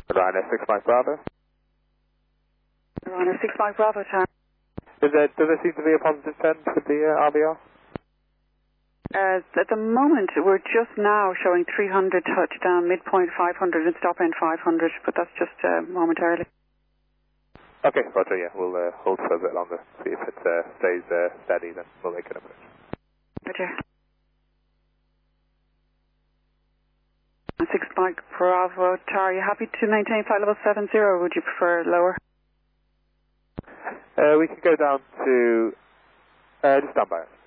Ryanair 6 Mike Bravo. Ryanair 6 Mike Bravo, time. Does there seem to be a positive trend with the RBR? At the moment, we're just now showing 300 touchdown, midpoint 500 and stop end 500, but that's just momentarily. Okay, Roger, yeah, we'll hold for a bit longer, see if it stays steady, then we'll make an approach. Roger. 6 Mike Bravo, Tar, are you happy to maintain flight level 70 or would you prefer lower? We can go down to, just down by it.